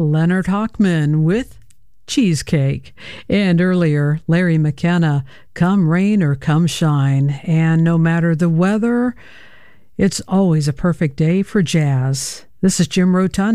Leonard Hochman with Cheesecake. And earlier, Larry McKenna, Come Rain or Come Shine. And no matter the weather, it's always a perfect day for jazz. This is Jim Rotunda.